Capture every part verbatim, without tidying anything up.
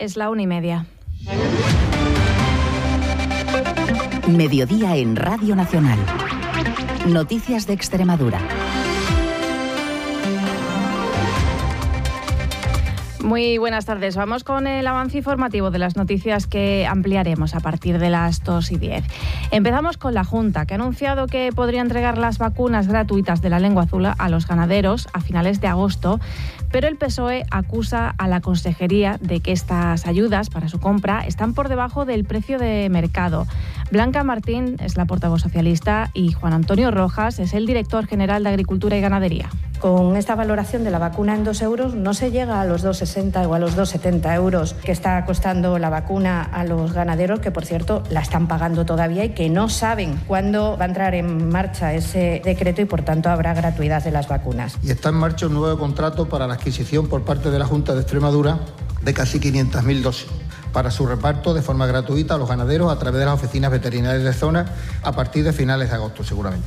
Es la una y media. Mediodía en Radio Nacional. Noticias de Extremadura. Muy buenas tardes. Vamos con el avance informativo de las noticias que ampliaremos a partir de las dos y diez. Empezamos con la Junta, que ha anunciado que podría entregar las vacunas gratuitas de la lengua azul a los ganaderos a finales de agosto, pero el P S O E acusa a la Consejería de que estas ayudas para su compra están por debajo del precio de mercado. Blanca Martín es la portavoz socialista y Juan Antonio Rojas es el director general de Agricultura y Ganadería. Con esta valoración de la vacuna en dos euros no se llega a los dos sesenta o a los dos setenta euros que está costando la vacuna a los ganaderos, que por cierto la están pagando todavía y que no saben cuándo va a entrar en marcha ese decreto y por tanto habrá gratuidad de las vacunas. Y está en marcha un nuevo contrato para la adquisición por parte de la Junta de Extremadura de casi quinientas mil dosis para su reparto de forma gratuita a los ganaderos a través de las oficinas veterinarias de zona a partir de finales de agosto seguramente.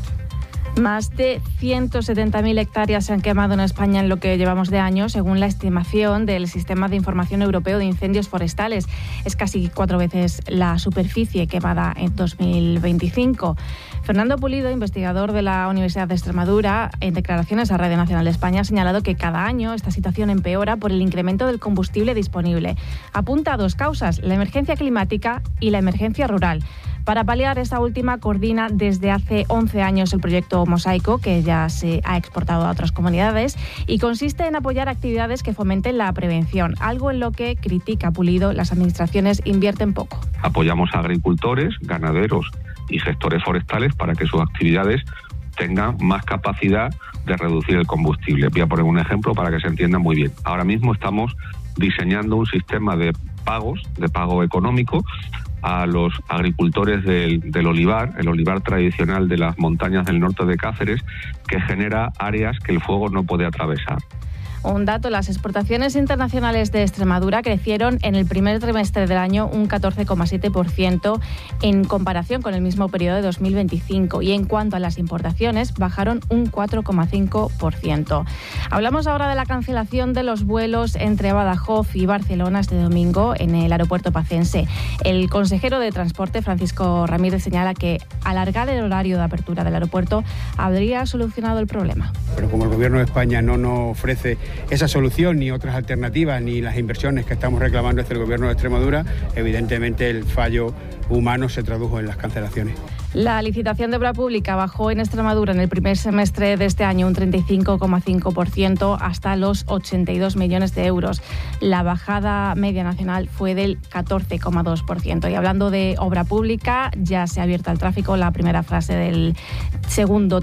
Más de ciento setenta mil hectáreas se han quemado en España en lo que llevamos de año, según la estimación del Sistema de Información Europeo de Incendios Forestales. Es casi cuatro veces la superficie quemada en dos mil veinticinco. Fernando Pulido, investigador de la Universidad de Extremadura, en declaraciones a Radio Nacional de España, ha señalado que cada año esta situación empeora por el incremento del combustible disponible. Apunta a dos causas, la emergencia climática y la emergencia rural. Para paliar esta última, coordina desde hace once años el proyecto Mosaico, que ya se ha exportado a otras comunidades, y consiste en apoyar actividades que fomenten la prevención, algo en lo que, critica Pulido, las administraciones invierten poco. Apoyamos a agricultores, ganaderos y gestores forestales para que sus actividades tengan más capacidad de reducir el combustible. Voy a poner un ejemplo para que se entienda muy bien. Ahora mismo estamos diseñando un sistema de pagos, de pago económico, a los agricultores del, del olivar, el olivar tradicional de las montañas del norte de Cáceres, que genera áreas que el fuego no puede atravesar. Un dato, las exportaciones internacionales de Extremadura crecieron en el primer trimestre del año un catorce coma siete por ciento en comparación con el mismo periodo de dos mil veinticinco y en cuanto a las importaciones bajaron un cuatro coma cinco por ciento. Hablamos ahora de la cancelación de los vuelos entre Badajoz y Barcelona este domingo en el aeropuerto pacense. El consejero de Transporte, Francisco Ramírez, señala que alargar el horario de apertura del aeropuerto habría solucionado el problema. Pero como el Gobierno de España no nos ofrece esa solución ni otras alternativas ni las inversiones que estamos reclamando desde el Gobierno de Extremadura, evidentemente el fallo humano se tradujo en las cancelaciones. La licitación de obra pública bajó en Extremadura en el primer semestre de este año un treinta y cinco coma cinco por ciento hasta los ochenta y dos millones de euros. La bajada media nacional fue del catorce coma dos por ciento. Y hablando de obra pública, ya se ha abierto al tráfico la primera fase del segundo